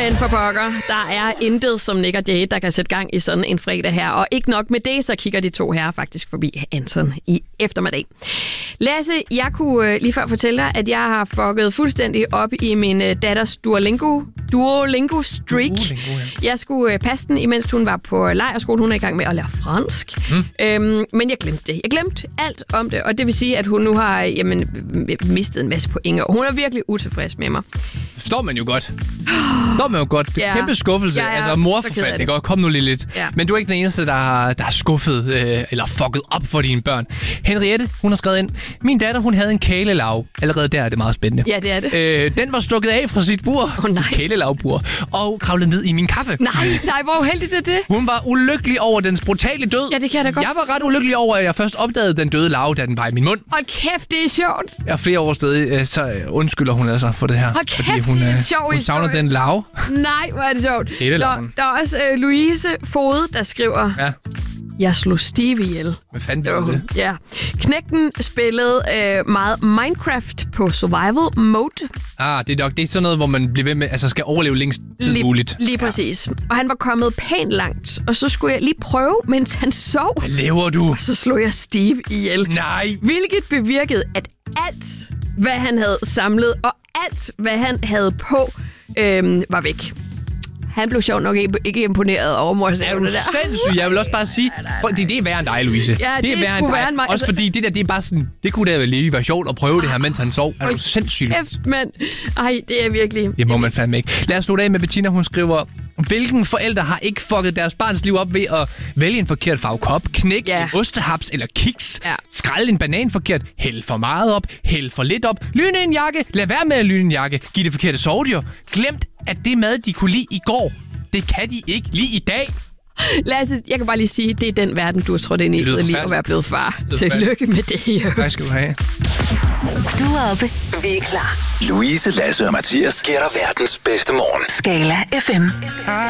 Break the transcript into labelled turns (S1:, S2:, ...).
S1: Men for pokker, der er intet som Nick og Jay, der kan sætte gang i sådan en fredag her. Og ikke nok med det, så kigger de to her faktisk forbi Anson i eftermiddag. Lasse, jeg kunne lige før fortælle dig, at jeg har fucket fuldstændig op i min datters Duolingo-streak. Jeg skulle passe den, imens hun var på lejrskole. Hun er i gang med at lære fransk. Men jeg glemte det. Jeg glemte alt om det, og det vil sige, at hun nu har mistet en masse point, og hun er virkelig utilfreds med mig.
S2: Står man jo godt. Ja. Kæmpe skuffelse. Altså, mor for fanden, det går. Kom nu lige lidt. Ja. Men du er ikke den eneste, der har skuffet eller fucket op for dine børn. Henriette, hun har skrevet ind. Min datter, hun havde en kælelav. Allerede der er det meget spændende.
S1: Ja, det er det.
S2: Den var stukket af fra sit bur. Kælelavbur. Og kravlede ned i min kaffe.
S1: Nej, hvor uheldigt er det.
S2: Hun var ulykkelig over dens brutale død.
S1: Ja, det kan jeg da godt.
S2: Jeg var ret ulykkelig over, at jeg først opdagede den døde larve, da den var i min mund.
S1: Hold kæft, det er sjovt.
S2: Ja, flere år stadig, så undskylder hun altså for det her.
S1: Hold kæft, det er en sjov
S2: hun savner den larve.
S1: Nej, hvor er det sjovt. Der er også Louise Fode, der skriver... Ja. Jeg slog Steve ihjel.
S2: Hvad fanden blev det?
S1: Ja. Knægten spillede meget Minecraft på survival mode.
S2: Det er sådan noget, hvor man bliver ved med, altså skal overleve længst tid muligt.
S1: Lige præcis. Og han var kommet pænt langt, og så skulle jeg lige prøve, mens han sov.
S2: Hvad laver du?
S1: Og så slog jeg Steve ihjel.
S2: Nej!
S1: Hvilket bevirkede, at alt, hvad han havde samlet, og alt, hvad han havde på, var væk. Han blev sjovt nok ikke imponeret over morsævne der.
S2: Er du sindssyg? Jeg vil også bare sige, det er værre end dig, Louise.
S1: Ja, det er værre end mig.
S2: Også fordi det er bare sådan, det kunne da lige være sjovt at prøve det her, mens han sov. Er du sindssyg?
S1: Men det er virkelig...
S2: Det må man fandme ikke. Lad os slutte af med Bettina, hun skriver... Hvilken forældre har ikke fucket deres barns liv op ved at vælge en forkert farve kop, knække en ostehaps eller kiks, skralde en banan forkert, hælde for meget op, hælde for lidt op, lyne en jakke, lad være med at lyne en jakke, give det forkerte sovedyr, glemt at det mad, de kunne lide i går, det kan de ikke lige i dag.
S1: Lasse, jeg kan bare lige sige, det er den verden, du har trådt ind i lige at være blevet far. Tillykke med det.
S2: Hvad skal du have?
S3: Du er oppe. Vi er klar.
S4: Louise, Lasse og Mathias giver dig verdens bedste morgen.
S3: Skala FM.